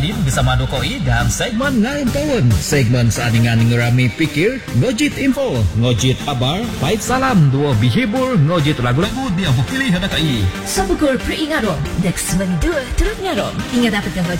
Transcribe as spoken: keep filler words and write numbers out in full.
Adin bersama Dokoi dalam segmen Ngayon Kawan. Segmen seadingan ngerami pikir, ngojit info, ngojit kabar, baik salam, dua bihibur, ngojit lagu-lagu dia pilih hendak ai. Sabukur peringatkan, next mendua terus ngarong. Ingat dapatkan